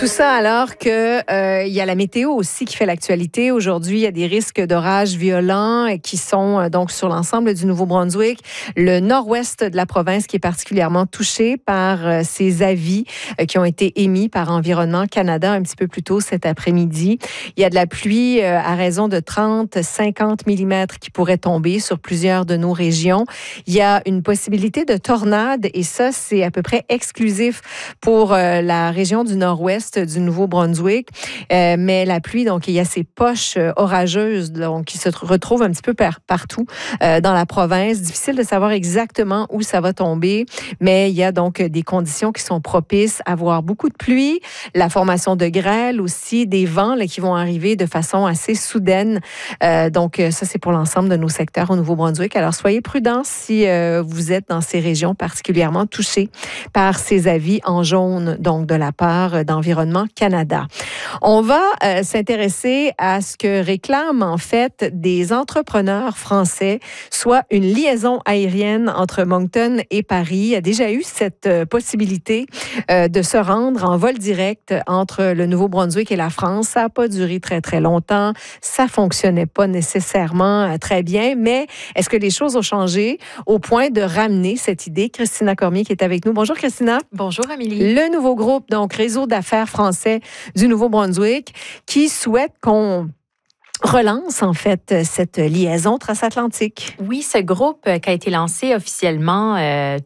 Tout ça alors que y a la météo aussi qui fait l'actualité. Aujourd'hui, il y a des risques d'orages violents qui sont donc sur l'ensemble du Nouveau-Brunswick. Le nord-ouest de la province qui est particulièrement touché par ces avis qui ont été émis par Environnement Canada un petit peu plus tôt cet après-midi. Il y a de la pluie à raison de 30-50 mm qui pourrait tomber sur plusieurs de nos régions. Il y a une possibilité de tornade et ça, c'est à peu près exclusif pour la région du nord-ouest du Nouveau-Brunswick. Mais la pluie, donc, il y a ces poches orageuses donc, qui se retrouvent un petit peu partout dans la province. Difficile de savoir exactement où ça va tomber, mais il y a donc des conditions qui sont propices à avoir beaucoup de pluie, la formation de grêle aussi, des vents là, qui vont arriver de façon assez soudaine. Donc, ça, c'est pour l'ensemble de nos secteurs au Nouveau-Brunswick. Alors, soyez prudents si vous êtes dans ces régions particulièrement touchées par ces avis en jaune, donc de la part d'Environnement Canada. On va s'intéresser à ce que réclament en fait des entrepreneurs français, soit une liaison aérienne entre Moncton et Paris. Il y a déjà eu cette possibilité de se rendre en vol direct entre le Nouveau-Brunswick et la France. Ça n'a pas duré très, très longtemps. Ça ne fonctionnait pas nécessairement très bien, mais est-ce que les choses ont changé au point de ramener cette idée? Christina Cormier qui est avec nous. Bonjour Christina. Bonjour Amélie. Le nouveau groupe, donc Réseau d'affaires français du Nouveau-Brunswick, qui souhaite qu'on relance en fait cette liaison transatlantique. Oui, ce groupe qui a été lancé officiellement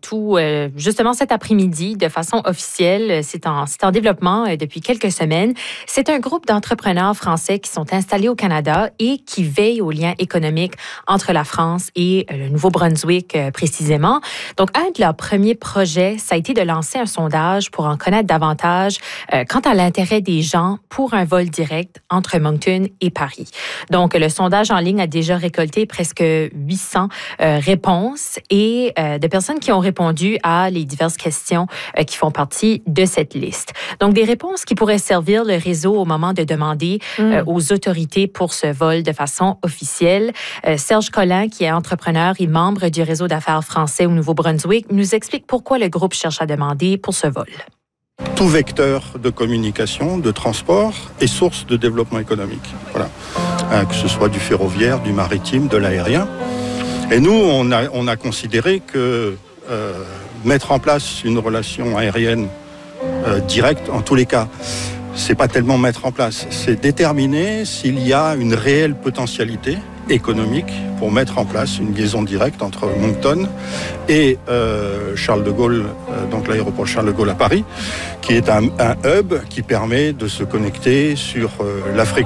justement cet après-midi de façon officielle, c'est en développement depuis quelques semaines. C'est un groupe d'entrepreneurs français qui sont installés au Canada et qui veillent aux liens économiques entre la France et le Nouveau-Brunswick précisément. Donc, un de leurs premiers projets, ça a été de lancer un sondage pour en connaître davantage quant à l'intérêt des gens pour un vol direct entre Moncton et Paris. Donc, le sondage en ligne a déjà récolté presque 800 réponses et de personnes qui ont répondu à les diverses questions qui font partie de cette liste. Donc, des réponses qui pourraient servir le réseau au moment de demander aux autorités pour ce vol de façon officielle. Serge Collin, qui est entrepreneur et membre du Réseau d'affaires français au Nouveau-Brunswick, nous explique pourquoi le groupe cherche à demander pour ce vol. Tout vecteur de communication, de transport est source de développement économique. Voilà. Que ce soit du ferroviaire, du maritime, de l'aérien. Et nous, on a considéré que mettre en place une relation aérienne directe, en tous les cas, c'est pas tellement mettre en place, c'est déterminer s'il y a une réelle potentialité économique pour mettre en place une liaison directe entre Moncton et Charles de Gaulle, donc l'aéroport Charles de Gaulle à Paris, qui est un hub qui permet de se connecter sur l'Afrique